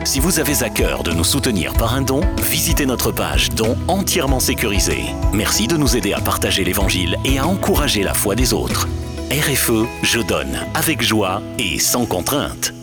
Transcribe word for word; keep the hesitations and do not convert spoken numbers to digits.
Si vous avez à cœur de nous soutenir par un don, visitez notre page Dons entièrement sécurisée. Merci de nous aider à partager l'Évangile et à encourager la foi des autres. R F E, je donne avec joie et sans contrainte.